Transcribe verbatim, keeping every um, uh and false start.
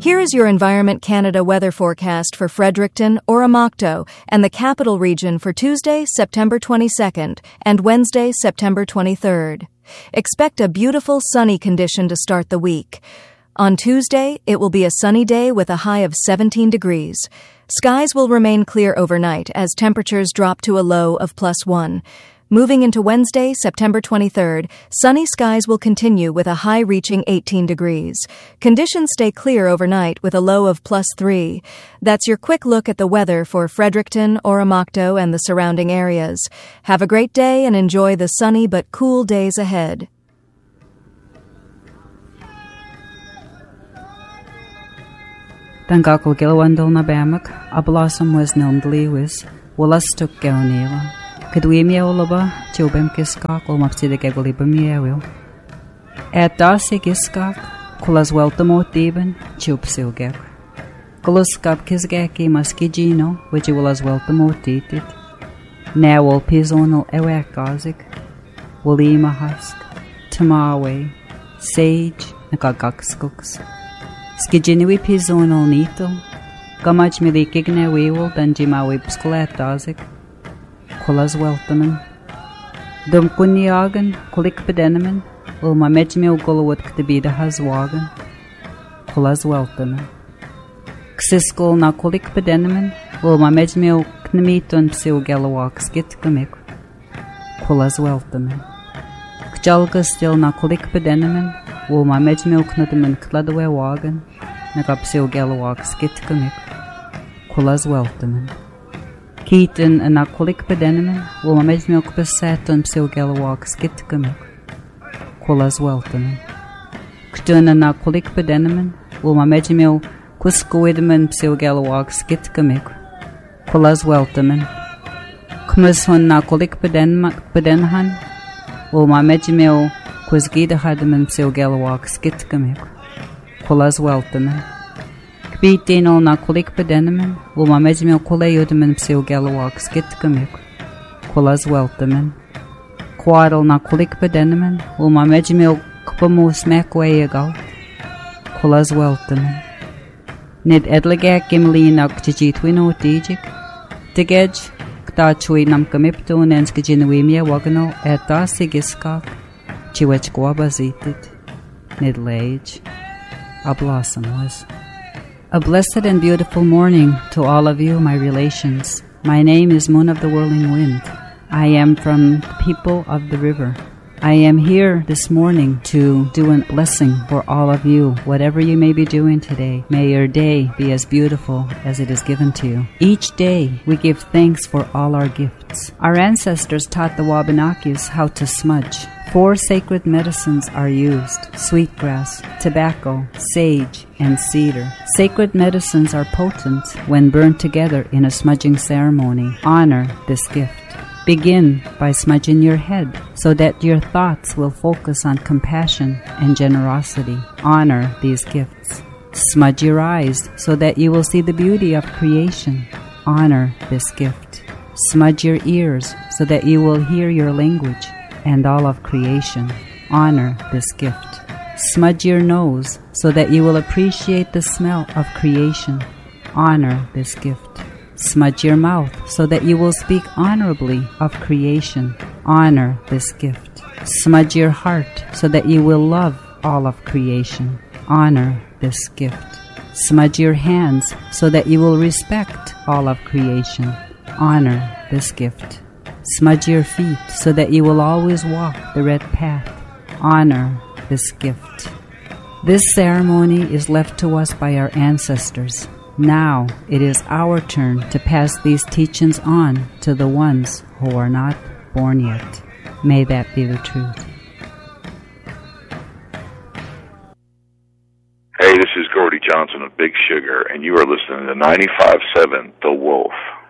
Here is your Environment Canada weather forecast for Fredericton, Oromocto, and the Capital Region for Tuesday, September twenty-second, and Wednesday, September twenty-third. Expect a beautiful sunny condition to start the week. On Tuesday, it will be a sunny day with a high of seventeen degrees. Skies will remain clear overnight as temperatures drop to a low of plus one. Moving into Wednesday, September twenty-third, sunny skies will continue with a high reaching eighteen degrees. Conditions stay clear overnight with a low of plus three. That's your quick look at the weather for Fredericton, Oromocto, and the surrounding areas. Have a great day and enjoy the sunny but cool days ahead. Dan gakul gilwandol na bamak, ablasam was nildli was, walastuk gaunila. Kadwimiaulaba, Jobem Giskak, or Mapsida Gagolibamiawil. At Darcy Giskak, Kulas Weltamot Deben, Jupsilgak. Guluskap Kisgaki Maskigino, which you will as weltamot dated. Now all Pizonal Ewakazik, Walima Husk, Tamawe, Sage, Nagagakskuks. Skijinui Pizonal Nito, Gamaj Milikigna Wewel, Danjimawe Pskolat Dazik. Kulas weltamen. Dum kunyagan, kulik bedenemen, ul ma mejmil gulawut ktibida hazwagan. Kulas weltamen. Ksiskul na kulik bedenemen, ul ma mejmil knemitun psil galawak skit kamik. Kulas weltamen. Kjalga stil na kulik bedenemen, ul ma mejmil knutemen kladwe wagan, nagapsil galawak skit kamik. Kulas weltamen. Keaton and a kulik bedenemen, will my milk beset on psil galawak skit gamik. Kulas weltamen. Ktun and a kulik bedenemen, will my medjimil kuskoidman psil galawak skit gamik. Kulas weltamen. Kmus hon na kulik bedenhan, will my medjimil kusgida hadaman psil galawak skit gamik. Kulas weltamen. Beatinol na kulik bedenemen, will my medjimil kulayudaman psil galawak skit gamik. Kulas weltamen. Quadal na kulik bedenemen, will my medjimil kupamu smakwayagal. Kulas weltamen. Nid edligak gimli na kjijitwino dijik. Digej, ktachui nam kamiptun en skijinwimia waganol eta sigiskak. Chiwech guabazitit. Nid lage. A blossom was. A blessed and beautiful morning to all of you, my relations. My name is Moon of the Whirling Wind. I am from the people of the river. I am here this morning to do a blessing for all of you, whatever you may be doing today. May your day be as beautiful as it is given to you. Each day we give thanks for all our gifts. Our ancestors taught the Wabanakis how to smudge. Four sacred medicines are used: sweetgrass, tobacco, sage, and cedar. Sacred medicines are potent when burned together in a smudging ceremony. Honor this gift. Begin by smudging your head so that your thoughts will focus on compassion and generosity. Honor these gifts. Smudge your eyes so that you will see the beauty of creation. Honor this gift. Smudge your ears so that you will hear your language and all of creation. Honor this gift. Smudge your nose so that you will appreciate the smell of creation. Honor this gift. Smudge your mouth so that you will speak honorably of creation. Honor this gift. Smudge your heart so that you will love all of creation. Honor this gift. Smudge your hands so that you will respect all of creation. Honor this gift. Smudge your feet so that you will always walk the red path. Honor this gift. This ceremony is left to us by our ancestors. Now it is our turn to pass these teachings on to the ones who are not born yet. May that be the truth. Hey, this is Gordy Johnson of Big Sugar, and you are listening to ninety-five point seven The Wolf.